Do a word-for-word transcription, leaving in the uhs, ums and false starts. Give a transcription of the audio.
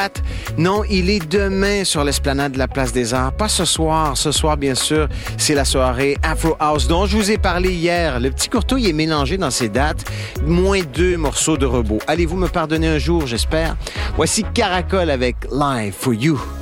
date. Non, il est demain sur l'esplanade de la Place des Arts. Pas ce soir. Ce soir, bien sûr, c'est la soirée Afro House dont je vous ai parlé hier. Le petit Courteau, il est mélangé dans ses dates. Moins deux morceaux de robot. Allez-vous me pardonner un jour, j'espère? Voici Caracol avec Live for You.